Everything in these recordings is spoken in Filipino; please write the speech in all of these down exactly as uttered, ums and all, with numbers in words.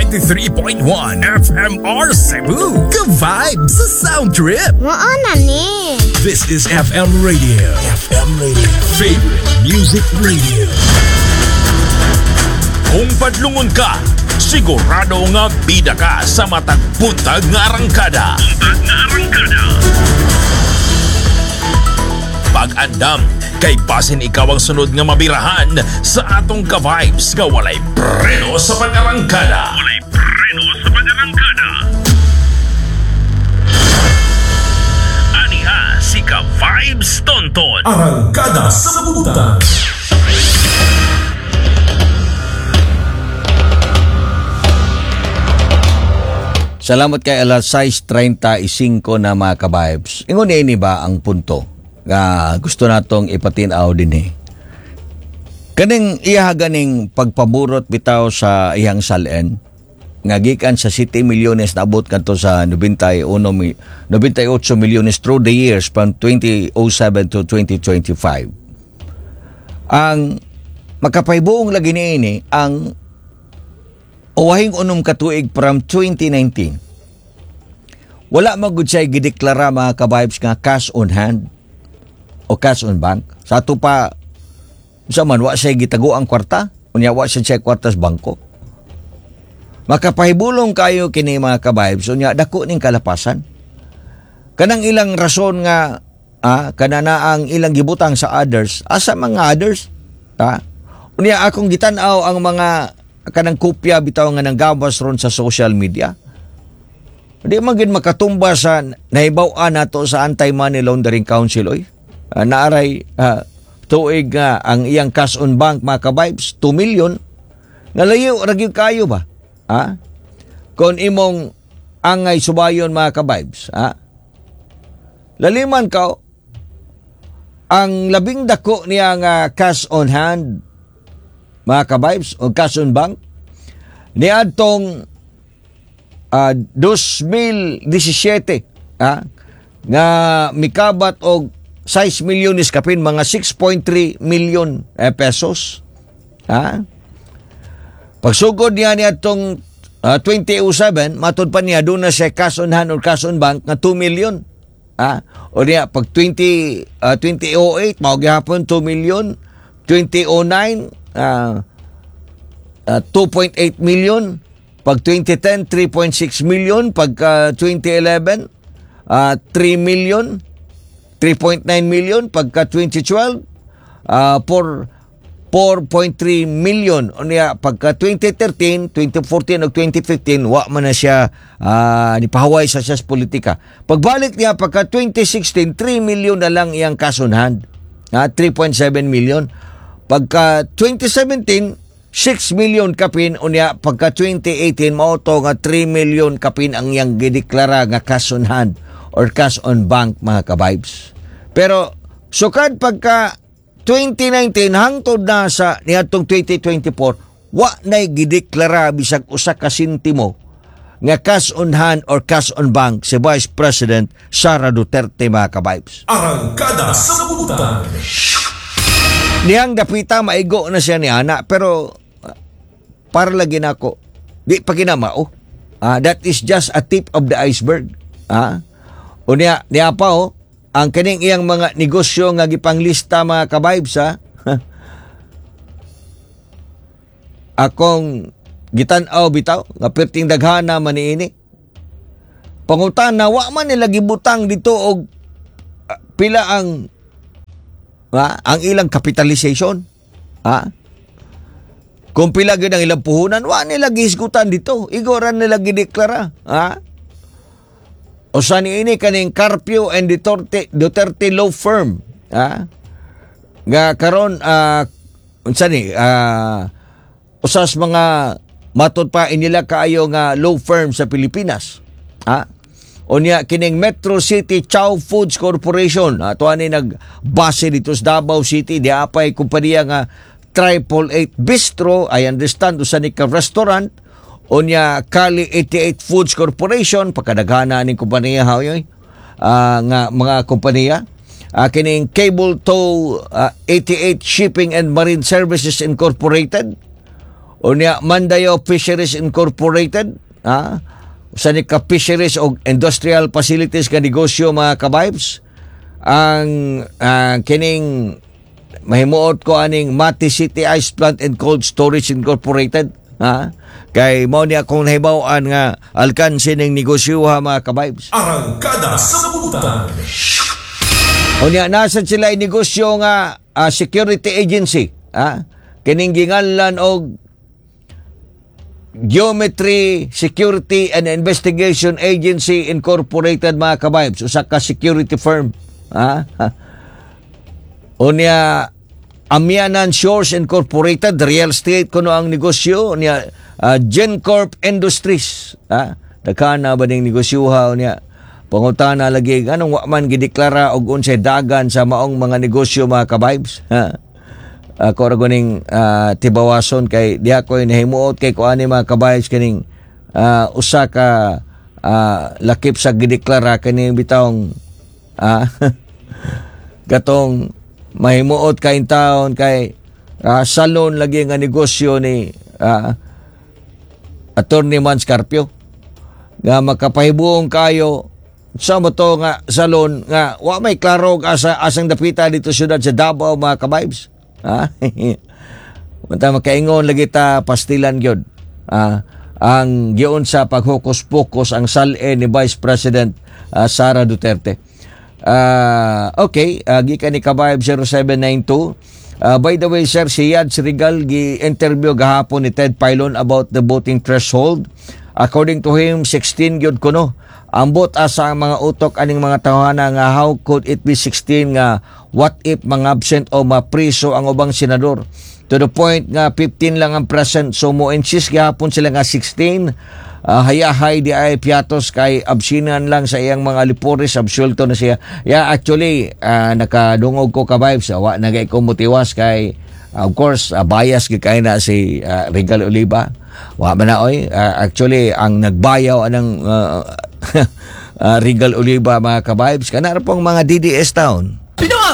ninety-three point one F M R Cebu. Ka-vibe sa sound trip. Maana ni. This is F M Radio. F M Radio. Favorite music radio. Kung padlungon ka, sigurado nga bida ka sa matag buntag nga arangkada. Buntag nga arangkada. Pag-andam, kay basin ikaw ang sunod nga mabirahan sa atong ka-vibes nga walay preno sa pag-arangkada. Walay preno sa pag-arangkada. Aniha si ka-vibes Tonton. Arangkada sa buntag. Salamat kay alas sais treinta y cinco na mga ka-vibes. Ingon ini ba ang punto nga gusto natong ipatinaw din eh. Kaning iya ganing pagpaburot bitaw sa iyang salen nga gikan sa city milyones naabot kadto sa ninety-eight milyones through the years from twenty oh seven to twenty twenty-five. Ang makapaybuong lagi niini ang uwahing unom katuig from twenty nineteen. Wala magud siya gideklara mga ka-vibes nga cash on hand o cash on bank. Sa ato pa, sa man, wa siya gitago ang kwarta, unya wa siya siya kwarta sa bangko. Makapahibulong kayo kini mga ka-vibes, unya dako ning kalapasan. Kanang ilang rason nga, ah, kanana ang ilang gibutang sa others, asa mga others? Ha? Unya akong gitanaw ang mga kanang kopya bitaw nga nanggawas ron sa social media. Di man gid makatumba sa nahibaw-an nato sa Anti-Money Laundering Council oy. Uh, naaray uh, tuig nga uh, ang iyang cash on bank mga ka-vibes two million. Nalayo ragyo kayo ba? Ha? Kung imong angay subayon mga ka-vibes, ha? Laliman ka ang labing dako niya nga cash on hand mga ka-vibes o cash on bank niadtong uh, twenty seventeen ha nga mikabat og six milyones kapin mga six point three million eh, pesos ha pagsugod niya niadtong uh, twenty oh seven matud pa niya doon na siya cash on hand or cash on bank nga two million ha o niya pag twenty oh eight mao gihapon two million twenty oh nine Uh, uh, two point eight million, pag twenty ten three point six million, pag uh, twenty eleven uh, three million, three point nine million, pagka twenty twelve uh, four point three million. O niya pagka twenty thirteen, twenty fourteen o twenty fifteen wa man na siya uh, nipahaway sa siyas politika. Pagbalik niya pagka twenty sixteen three million na lang iyang cash on hand, uh, three point seven million. Pagka twenty seventeen, six million kapin, unya pagka twenty eighteen, mauto nga three million kapin ang yang gideklara nga cash on hand or cash on bank mga ka-vibes. Pero sukad pagka twenty nineteen hangtod na sa niadtong twenty twenty-four, wa nay gideklara bisag usa ka sentimo nga cash on hand or cash on bank si Vice President Sara Duterte mga ka-vibes. Arangkada sa buntag. Niyang dapita maigo na siya ni ana pero uh, para lagi na ako di pa kinamao. Uh, that is just a tip of the iceberg. Ah. Uh, o niya, niya pa oh, ang kaning iyang mga negosyo nga gipanglista mga ka-vibes ha. Akong gitan-aw bitaw nga perting daghana man niini. Pangutan na wa man nila gibutang dito og uh, pila ang ha? Ang ilang capitalization. Ha? Kung pila gid ang ilang puhunan, wa nila gihisgutan dito. Igoran nila gideklara. Ha? O sa niini kaning Carpio and Duterte, Duterte Law Firm. Ha? Nga karon uh, unsa ni uh, usas mga matud pa inila kaayo nga law firm sa Pilipinas. Ha? Unya kining Metro City Chow Foods Corporation ato ani nagbase dito sa Davao City di apay kompanya nga Triple Eight Bistro, I understand usa ni ka restaurant. Unya Kali eighty-eight Foods Corporation pagkadaghana ning kompanya hayoy uh, nga mga kompanya uh, kining Cable Tow uh, eighty-eight Shipping and Marine Services Incorporated. O niya, Mandayo Fisheries Incorporated, ha? Sa ni ka fisheries o industrial facilities ka negosyo mga ka-vibes. Ang uh, kining mahimuot ko aning Mati City Ice Plant and Cold Storage Incorporated, ha? Kay mao ni akong nahibaw-an nga alkanse ning negosyo ha mga ka-vibes. Arangkada sa Butan. O niya, nasa sila yung negosyo nga uh, security agency, ha? Kining ginganlan og Geometry Security and Investigation Agency Incorporated mga ka-vibes, usa ka security firm, ha? O niya, Amianan Shores Incorporated, real estate kuno ang negosyo niya, uh, GenCorp Industries, ha? Daghan ba ning negosyo ha niya? Pangutana lagi anong wa man gideklara og unsay dagan sa maong mga negosyo mga ka-vibes, ha? Ako ra guning uh, tibawason kay diha ko nahimuot kay kuani mga ka-vibes kining uh, usa ka uh, lakip sa gideklara kining bitawng uh, katong mahimuot kay taon kay uh, salon lagi nga negosyo ni uh, Attorney Man Scarpio nga makapahibuong kayo sa mo to nga salon nga wa may klaro asa asang dapita dito syudad sa Davao mga ka-vibes. Ha? Mata makaingon lagi ta pastilan gyud. Ah, ang giun sa paghukus-pukus ang sal-e ni Vice President uh, Sara Duterte. Uh, okay, uh, gikan ni Kabayb zero seven nine two. Uh, by the way, sir, si Yad Sirigal gi-interview gahapon ni Ted Filon about the voting threshold. According to him, sixteen gyud kuno. Ambot asa ang mga utok aning mga tawhana nga how could it be sixteen nga what if mga absent o mapriso ang ubang senador. To the point nga fifteen lang ang present, so mo insist gahapon sila nga sixteen. Uh, hayahay di ay piatos kay absinan lang sa iyang mga liporis, absulto na siya. Yeah, actually uh, nakadungog ko ka-vibes, wa nagay ko motiwas kay uh, of course uh, bias gikay na si uh, Regal Oliva. Wa man na oy, uh, actually ang nagbayaw anang uh, uh, Regal Oliva mga ka-vibes kana ra pong mga D D S town. Pinawa!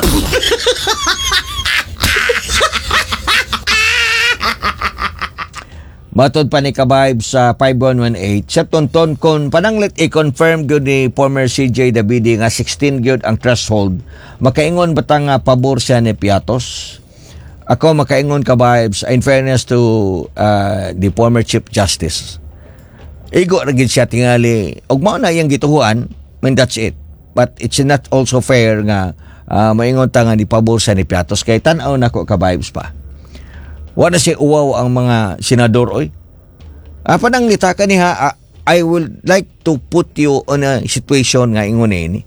Matod pa ni ka-vibes sa five one one eight, sa tonton kon pananglit i-confirm gyud ni former C J Davide nga sixteen gyud ang threshold. Makaingon batang nga pabor siya ni Piatos? Ako makaingon ka-vibes in fairness to uh, the former Chief Justice. Igo ra gid siya tingali og mao na iyang gituhuan, I mean that's it. But it's not also fair nga uh, maingon ta nga ni pabor siya ni Piatos kay tan-aw nako ka-vibes pa. Wala si uwaw ang mga senador oy. Ah, pananglita ka niha, ah, I would like to put you on a situation nga ingon ini.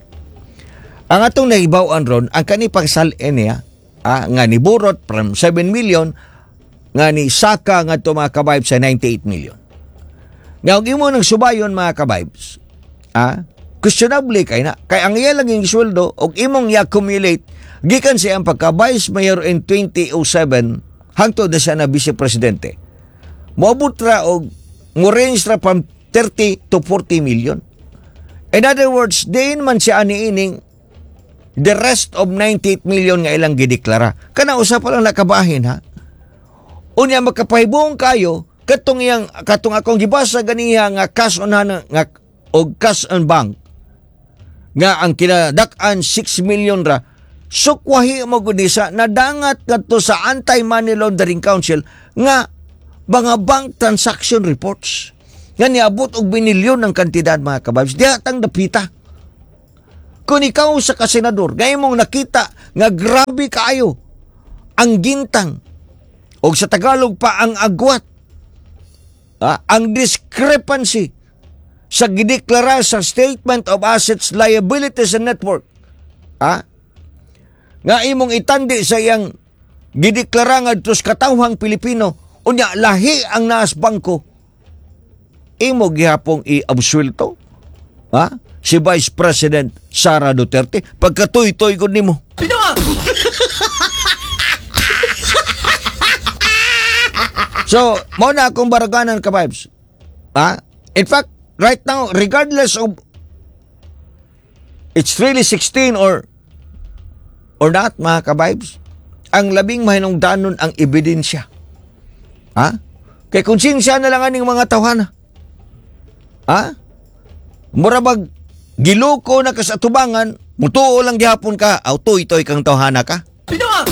Ang atong nahibaw-an ron, ang kani pagsal-en niya, ah, nga ni burot from seven million, nga ni saka nga to mga ka-vibes sa ninety-eight million. Nga og imo nang subayon mga ka-vibes, ah, questionable kay na. Kay ang iya lang yung sweldo, og imong i-accumulate, gikan siya ang pagka-vice mayor in twenty oh seven, hangtod na siya na vice-presidente. Moabot ra og mo-range ra from thirty to forty million. In other words, diin man siya aniining the rest of ninety-eight million nga ilang gideklara. Kana usa pa lang nakabahin ha. Unya makapahibong kayo katong iyang katong akong gibasa ganiha nga cash on hand nga og cash on bank nga ang kinadak-an six million ra. Sukwahi mo gudisa nadangat kadto sa Anti-Money Laundering Council nga mga bank transaction reports nga niabot og binilyon ng kantidad mga kababs. Diha tang dapita. Kung ikaw sa kasenador, ngayon mong nakita nga grabe kaayo ang gintang o sa Tagalog pa ang agwat, ah, ang discrepancy sa gideklara sa Statement of Assets, Liabilities and Network, ah, nga imong itandi sa iyang gideklara nga tos katawhang Pilipino, unya lahi ang naas bangko, imo gihapong i-absuelto, ha? Si Vice President Sara Duterte, pagkatoy-toy ko nimo. Pinawa! So, mo na akong baraganan ka, vibes. Ha? In fact, right now, regardless of it's really sixteen or or not, mga ka-vibes, ang labing mahinungdanon ang ebidensya. Ha? Kay konsensya na lang aning mga tawhana. Ha? Murabag giluko na ka sa tubangan, mutuo lang gihapon ka, autoy-toy kang tawhana ka. Binawa!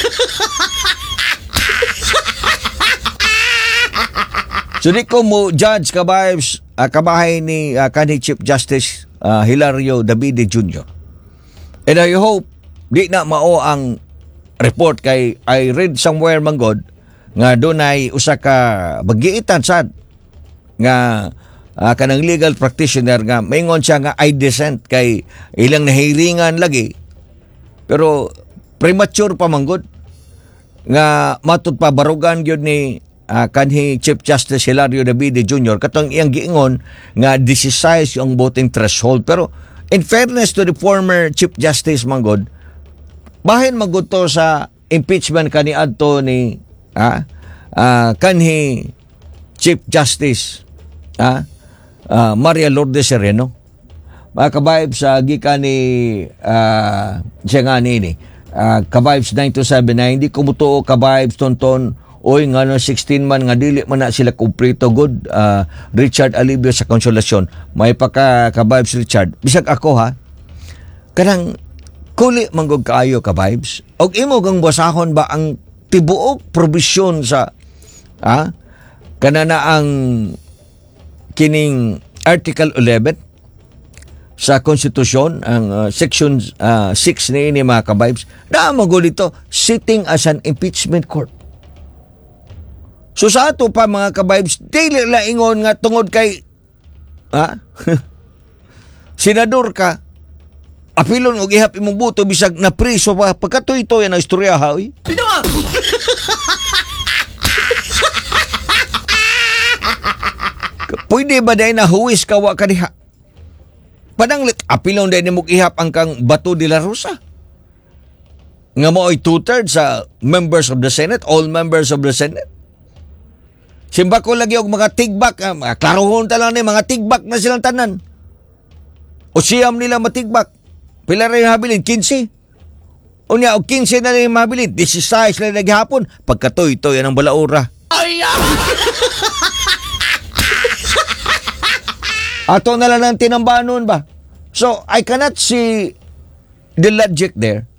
So di ko mo judge kabahibs, uh, kabahay ni uh, kanhi Chief Justice uh, Hilario Davide Junior And I hope di na mao ang report kay I read somewhere manggod nga dunay usa ka bagiitan sad nga uh, kanang legal practitioner nga maingon siya nga I dissent kay ilang nahiringan lagi pero premature pa manggod nga matud pa barugan gyud ni uh, kanhi Chief Justice Hilario Davide Junior katong iyang giingon nga this-size yung voting threshold pero in fairness to the former Chief Justice manggod bahin manggod to sa impeachment kani adto ni ah uh, kanhi Chief Justice ah uh, Maria Lourdes Sereno mga kabayb sa gikan ni uh, siya nga ni uh, kabibes nine two seven nine hindi kumutuo kabibes tonton oy nga no sixteen man nga dili man na sila kumplito good uh, Richard Alibio sa Konsolasyon may pa ka kabibes Richard bisag ako ha kanang kuli manggog kaayo kabibes og imo kang basahon ba ang tibuok probisyon sa ha kanana ang kining Article eleven sa konstitusyon ang uh, section uh, six ni ini mga kabibes na magul ito sitting as an impeachment court. So sa ato pa mga kabibes dili la ingon nga tungod kay ha senador ka apilon og ihap imong buto bisag na priso pa pagkatoy-toy ang istorya ha oy. Binawa! Pwede ba dahil na huwis ka wa ka diha? Padanglit, apilon dahil mo ihap ang kang Bato de la Rosa. Nga mo ay two-thirds sa members of the Senate, all members of the Senate. Simba ko lagi og mga tigbak, ah, mga klarohon talang ni, mga tigbak na silang tanan. O siyam nila matigbak. Pila rin habilin, fifteen. Unya, o fifteen na rin habilin, sixteen na naghapon, pagkatoy-toy ang balaura. Ay! Ato na lang ang tinambanon ba? So, I cannot see the logic there.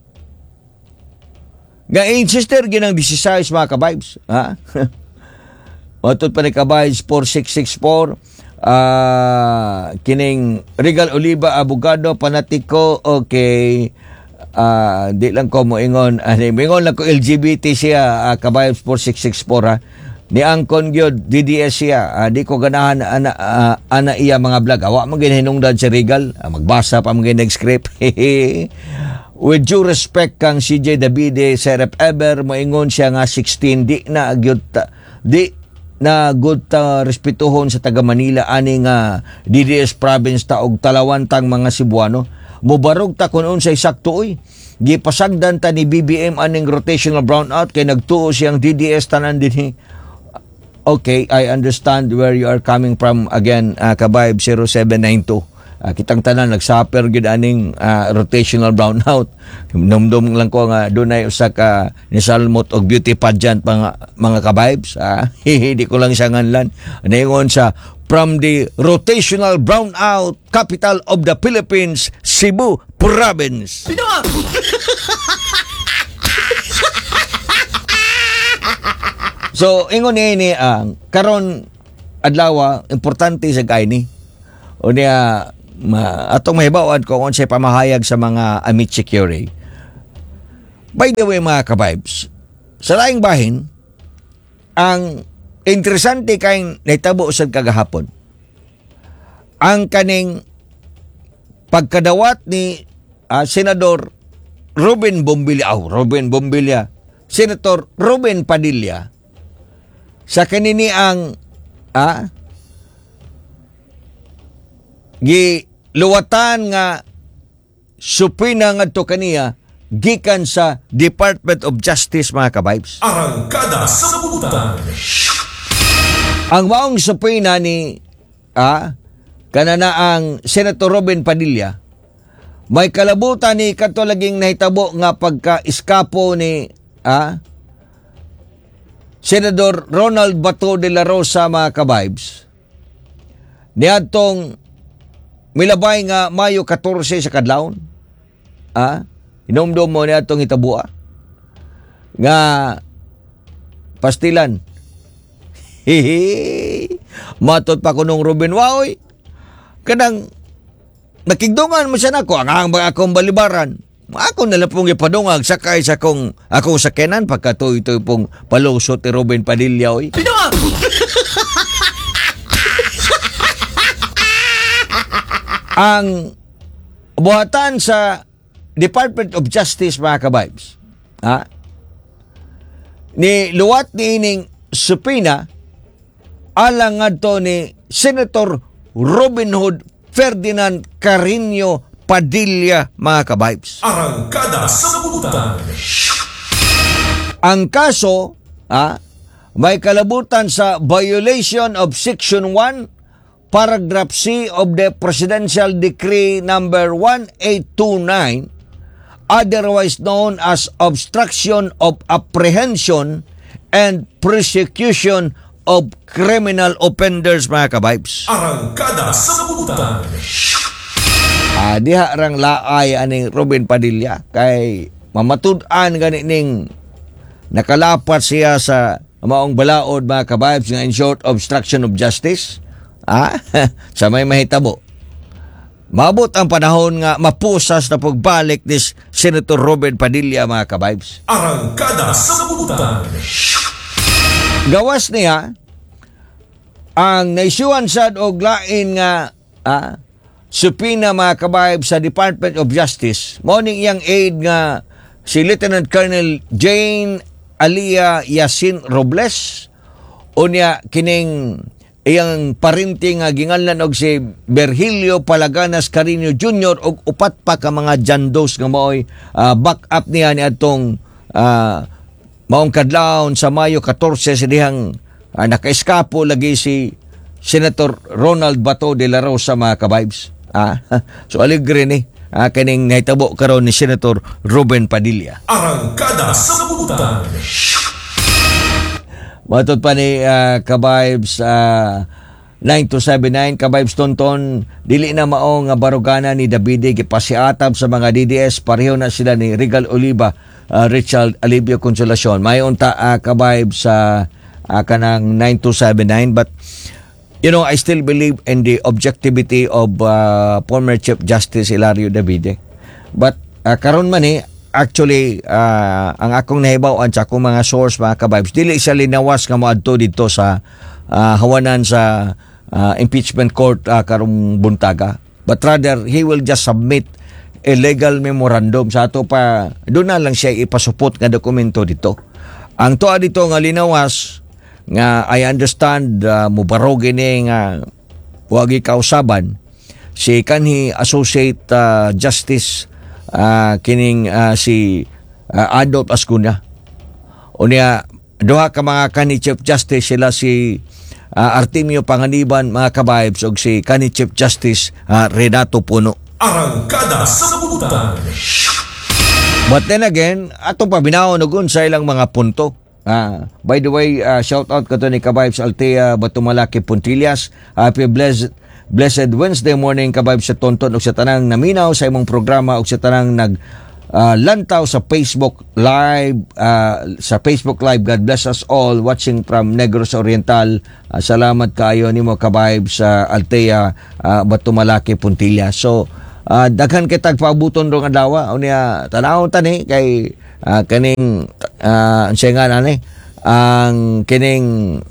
Nga insister ginang sixteen mga kabibes. Ha? Matod pa ni kabibes four six six four. Uh, kining Regal Oliva Abogado Panatiko. Okay. Uh, di lang ko mo ingon. Uh, ingon lang ko L G B T siya uh, kabibes four six six four ha. Ni angkon gyud D D S siya uh, di ko ganahan ana uh, ana iya mga vlog awa man ginhinungdan si Regal uh, magbasa pa man ginag script with due respect kang C J Davide Serep ever moingon siya nga sixteen di na gyud di na good ta respetuhon sa taga Manila ani nga D D S province ta og talawantang mga Cebuano mobarog ta kun unsay sakto oy gipasagdan ta ni B B M aning rotational brownout kay nagtuo siyang D D S tanan dinhi. Okay, I understand where you are coming from again, uh, Kabayb zero seven nine two. Uh, kitang tanan nagsuffer gid aning uh, rotational brownout. Numdum lang ko nga dunay usa ka nisalmot og beauty pageant mga mga kabaybs. Uh, hindi ko lang siya nganlan. Naingon sa from the rotational brownout capital of the Philippines, Cebu Province. Binawa! So, ingon ni ini ang uh, karon adlaw importante sa kaini. O niya ma, atong mahibawad ko kung siya pamahayag sa mga amit security. By the way mga kabibes, sa laing bahin, ang interesante kayong naitabo usad kagahapon. Ang kaning pagkadawat ni uh, Senador Ruben Bombilya, oh, Ruben Bombilya, Senator Ruben Padilla, sa kanini ang ah, giluwatan nga supina ngadto kaniya gikan sa Department of Justice mga kabibes. Arangkada sa Butan. Ang maong supina ni ah, kanana ang Senator Ruben Padilla may kalabutan ni kadto laging nahitabo nga pagka-iskapo ni ah, Senador Ronald Bato de la Rosa, mga kabibes, niadtong milabay nga Mayo fourteen sa kadlawon, ah, inomdom mo niadtong itabua nga pastilan. Hihi. Matot pa ko nung Ruben Waoy. Kanang nakigdungan mo siya nako, ang ang akong balibaran. Ako na lang pong ipadungag sakay sa kong akong sakenan pagkatuy-tuy pong palusot ni Ruben Padilla. Oy. Pinunga! Ang buhatan sa Department of Justice, mga kabibes, ha? Ni luwat ni ining supina alang ngadto ni Senator Robin Hood Ferdinand Carino Padilla, mga kabibes. Arangkada sa Butan. Ang kaso, ha, may kalabutan sa violation of Section one, Paragraph C of the Presidential Decree number eighteen twenty-nine, otherwise known as obstruction of apprehension and prosecution of criminal offenders, mga kabibes. Arangkada sa Butan. Ah, diha rang laay aning Ruben Padilla kay mamatud-an gani ning nakalapat siya sa maong balaod, mga kabibes, nga in short obstruction of justice. Ah, sa may mahitabo. Mabot ang panahon nga mapusas na pagbalik ni Senator Ruben Padilla, mga kabibes. Arangkada sa Butan. Gawas niya ang naisuan sad og lain nga ah, supina, mga kabayb, sa Department of Justice. Morning iyang aide nga si Lieutenant Colonel Jane Alia Yasin Robles, unya kining iyang parinting nga ginganlan og si Virgilio Palaganas Carino Junior og upat pa ka mga jandos nga maoy uh, back up niya ni atong uh, maong kadlawon sa Mayo fourteen sa dihang uh, nakaiskapo lagi si Senator Ronald Bato de la Rosa, mga kabibes. Ah, so aligre ni ah, kaning nahitabo karon ni Senator Ruben Padilla. Arangkada sa Butan. Matod pa ni uh, kabibes uh, nine two seven nine, kabibes tonton, dili na mao nga barugana ni Davide gipasiatab sa mga D D S, pareho na sila ni Regal Oliva, uh, Richard Alivio Consolacion. May unta uh, kabibes sa uh, uh, kanang nine two seven nine, but you know, I still believe in the objectivity of uh, former Chief Justice Hilario Davide. But uh, karon man eh, actually, uh, ang akong nahibawan sa akong mga source, mga kabibes, dili siya linawas nga moadto dito sa uh, hawanan sa uh, impeachment court uh, karong buntaga. But rather, he will just submit a legal memorandum sa ato pa, doon na lang siya ipasupot nga dokumento dito. Ang toa dito nga linawas, nga I understand uh, mubarogi ni nga wagi kausaban si kanhi Associate uh, Justice uh, kining uh, si uh, Adolf Ascuna. Unya duha ka mga kanhi Chief Justice, sila si uh, Artemio Panganiban, mga kabibes, og si kanhi Chief Justice uh, Renato Puno. Arangkada sa Butan. But then again, ato pa binawon og sa ilang mga punto. Ah, by the way, uh, shout out ko to ni Kabibes Altea Batumalaki Puntillas. Happy blessed blessed Wednesday morning, Kabibes, sa tonton ug sa tanang naminaw sa imong programa ug sa tanang nag uh, lantaw sa Facebook Live, uh, sa Facebook Live. God bless us all watching from Negros Oriental. Uh, salamat kaayo nimo, Kabibes, sa uh, Altea uh, Batumalaki Puntillas. So uh, daghan kitag paabuton rong adlaw unya tanawon tani kay Uh, kaning uh, siya nga nani ang kining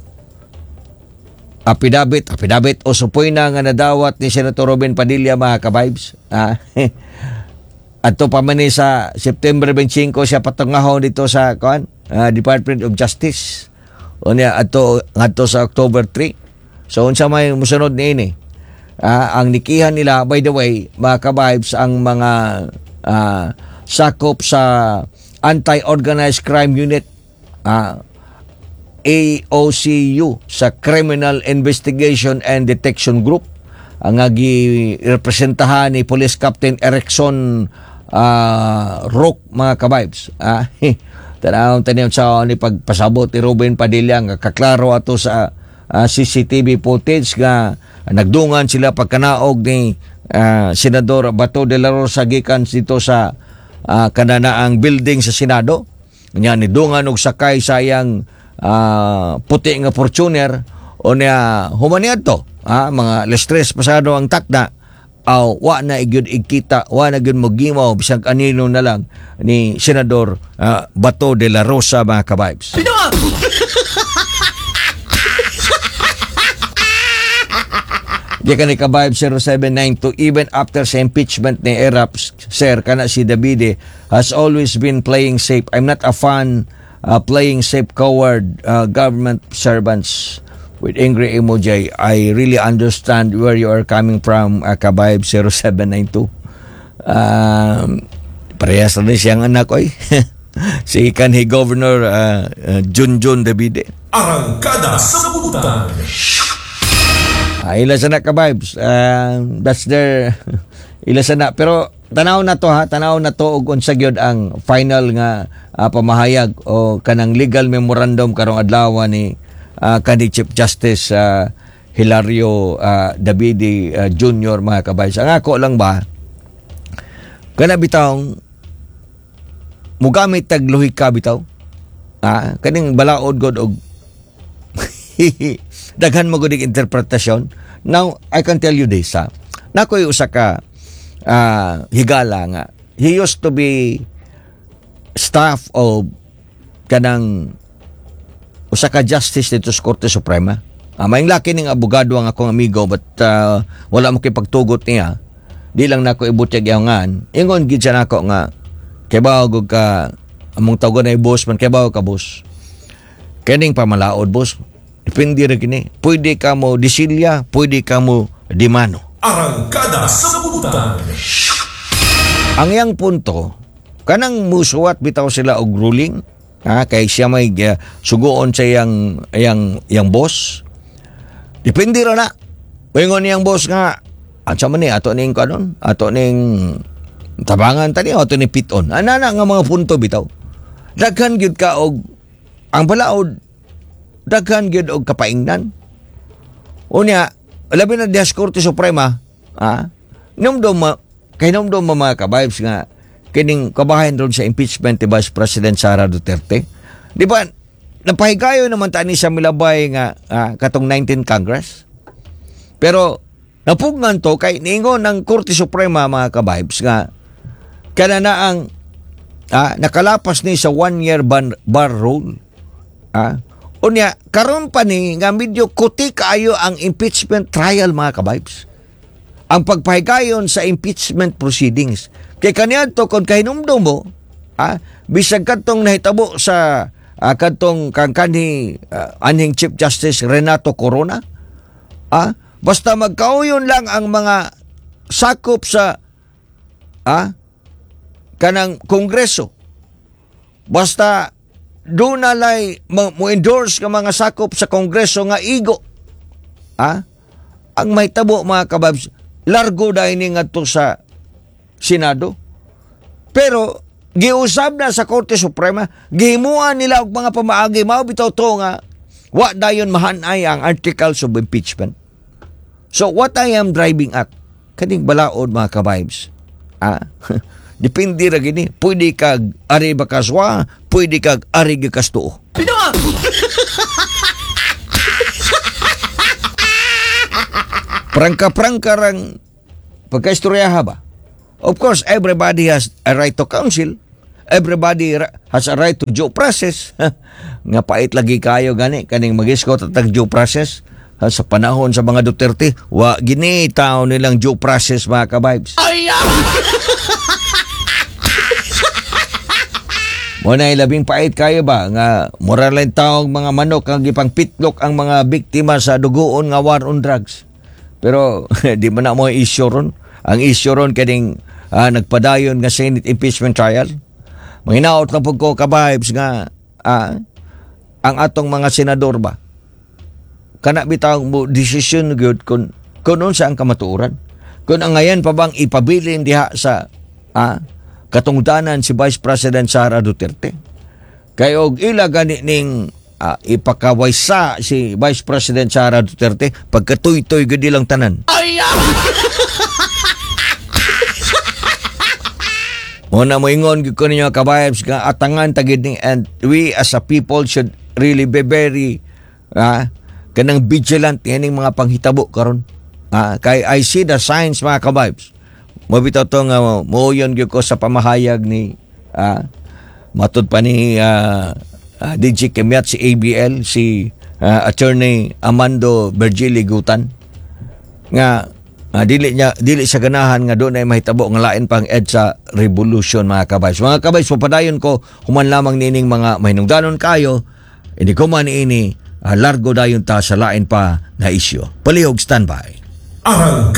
apidabit apidabit o supoy na nga nadawat ni Senator Ruben Padilla, mga kabibes. Uh, ato pa man sa September twenty-five siya patungahon dito sa kuan uh, Department of Justice. Unya ato ngadto sa October three. So unsa may musunod niini? Uh, ang nikihan nila, by the way, mga kabibes, ang mga uh, sakop sa Anti-Organized Crime Unit, uh, A O C U, sa Criminal Investigation and Detection Group, ang gi-representahan ni Police Captain Erickson uh, Roque, mga kabibes. Uh, Tanaw tanim sa ni pagpasabot ni Ruben Padilla nga kaklaro ato sa uh, C C T V footage nga uh, nagdungan sila pagkanaog ni uh, Senador Bato de la Rosa gikan dito sa uh, kananaang building sa Senado. Nya ni dungan og sakay sayang uh, puti nga Fortuner o niya humaniad to, ah, mga lestres pasado ang takda. Aw wa na gyud ikita, wa na gyud mo gimaw bisag anino na lang ni Senador uh, Bato de la Rosa, mga ka-vibes. Di ka ni ka-vibes zero seven nine two, even after sa impeachment ni Erap, sir, kana si Davide has always been playing safe. I'm not a fan uh, playing safe coward uh, government servants. With angry emoji, I really understand where you are coming from, uh, Kabayb zero seven nine two. Um, parehas na rin siyang anak ko eh. Si kanhi Governor uh, uh, Junjun Davide. Arangkada sa Butan. Ah, ila sana Kabaybs. Uh, that's their ila sana. Pero tanaw na to ha, tanaw na to og unsa gyud ang final nga uh, pamahayag o kanang legal memorandum karong adlaw ni Uh, kanhi Chief Justice uh, Hilario uh, Davide uh, Junior, mga kabays. Ang ako lang ba, kana bitaw mugamit tag lohika bitaw, ah, kaning balaod god og daghan mo gud interpretasyon. Now I can tell you this, ha, nakoy usa ka uh, higala nga he used to be staff of kanang usa ka justice dito sa Korte Suprema. Ah, maing laki ning abogado ang akong amigo, but uh, wala mo kay pagtugot niya. Di lang nako ibutyag yawngan. Ingon gid siya nako nga kay bawo gud ka among tawgon ay boss man, kay bawo ka boss. Kaning pamalaod boss. Depende ra kini. Pwede ka mo disilya, pwede ka mo dimano. Arangkada sa Butan. Ang yang punto, kanang musuwat bitaw sila og ruling. Ah, kay siya may uh, sugoon sa yang yang yang boss. Depende ra na. Wingon yang boss nga at sa man ni ato ning kanon, ato ning tabangan tani ato ni piton. Ana na nga mga punto bitaw. Daghan gyud ka og ang balaod. Daghan gyud og kapaingnan. Unya, labi na diha sa Korte Suprema, ah, numdom ma kay numdom mga ka-vibes nga kining kabahin ron sa impeachment ni Vice President Sara Duterte. Di ba, napahigayo naman tani sa milabay nga ah, katong nineteenth Congress. Pero, napugngan to kay niingon ng Korte Suprema, mga ka-vibes, nga kana na ang ah, nakalapas ni sa one-year ban, bar rule. Ah, unya, karon pa ni nga medyo kuti kaayo ang impeachment trial, mga ka-vibes. Ang pagpahigayon sa impeachment proceedings. Kay kaniya to kung kahinumdum mo, ah, bisag katong nahitabo sa ah, katong kang kanhi ah, anhing Chief Justice Renato Corona, ah, basta magkauyon lang ang mga sakop sa ah, kanang Kongreso. Basta doon nalay mo-endorse ka mga sakop sa Kongreso nga igo. Ah, ang mahitabo, mga kababs, largo dahil nga to sa Senado. Pero giusab na sa Korte Suprema, gihimuan nila og mga pamaagi mao bitaw to nga wa dayon mahanay ang articles of impeachment. So what I am driving at kaning balaod, mga ka-vibes. Ah, depende ra gini. Pwede kag ari bakaswa, pwede kag ari gikastuo. Prangka-prangka rang pagkaistoryaha ba? Of course, everybody has a right to counsel. Everybody has a right to due process. Nga pait lagi kayo gani kaning mag-iskot at due process. Ha, sa panahon sa mga Duterte, wa gini tao nilang due process, mga ka-vibes. Muna ilabing pait kayo ba nga moral lang taong mga manok ang gipang pitlok ang mga biktima sa dugoon nga war on drugs. Pero di man na mo issue ron. Ang issue ron kaning ah, nagpadayon nga Senate impeachment trial. Mahinaot lang po ko ka-vibes nga ah, ang atong mga senador ba kana bitaw mo decision gyud kun kun unsa ang kamatuoran. Kung ang ngayon pa bang ipabilin diha sa ah, katungdanan si Vice President Sara Duterte. Kay og ila gani ning ah, ipakawaysa si Vice President Sara Duterte pagkatuy-tuy gudi lang tanan. Muna mo ingon gyud ko ninyo ka-vibes nga atangan tagid ni, and we as a people should really be very ah, kanang vigilant ining mga panghitabo karon. Ah, kay I see the signs mga ka-vibes. Mabitaw to nga moyon gyud ko sa pamahayag ni ah, matud pa ni ah, ah, D J Kemiat si A B L si ah, Attorney Amando Virgili Gutan nga ah, dili niya dili sa ganahan nga doon ay mahitabo nga lain pang EDSA revolution mga kabays. Mga kabays, papadayon ko human lamang nining mga mahinungdanon kayo, hindi ko man ini ah, largo dayon ta sa lain pa na isyu. Palihog standby. Arangkada